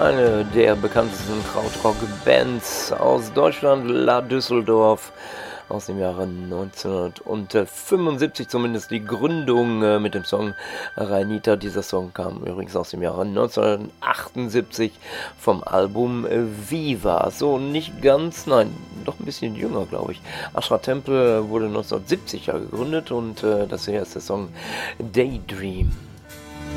Eine der bekanntesten Krautrock-Bands aus Deutschland, La Düsseldorf, aus dem Jahre 1975, zumindest die Gründung mit dem Song Rhainita. Dieser Song kam übrigens aus dem Jahre 1978 vom Album Viva. So, nicht ganz, nein, doch ein bisschen jünger, glaube ich. Ashra Temple wurde 1970 gegründet und das hier ist der Song Daydream.